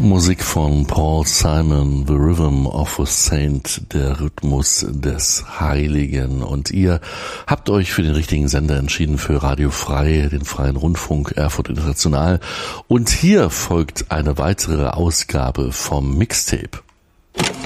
Musik von Paul Simon, The Rhythm of a Saint, der Rhythmus des Heiligen. Und ihr habt euch für den richtigen Sender entschieden, für Radio Frei, den Freien Rundfunk Erfurt International. Und hier folgt eine weitere Ausgabe vom Mixtape.